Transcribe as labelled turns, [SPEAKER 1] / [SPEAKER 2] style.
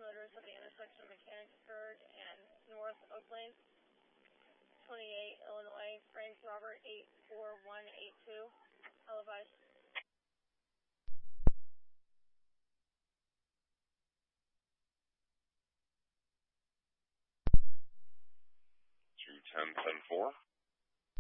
[SPEAKER 1] Motors at the intersection of Mechanicsburg and North Oak Lane, 28 Illinois, Frank Robert 84182. Televised.
[SPEAKER 2] 210-10-4.